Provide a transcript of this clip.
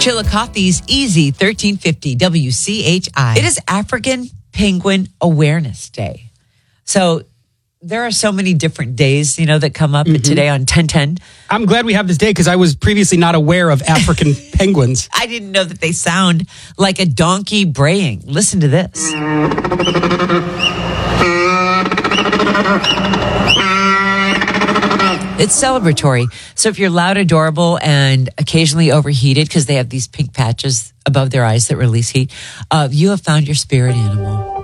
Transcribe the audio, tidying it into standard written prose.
Chillicothe's Easy 1350 WCHI. It is African Penguin Awareness Day. So there are so many different days, that come up today on 1010. I'm glad we have this day because I was previously not aware of African penguins. I didn't know that they sound like a donkey braying. Listen to this. It's celebratory. So if you're loud, adorable, and occasionally overheated because they have these pink patches above their eyes that release heat, you have found your spirit animal.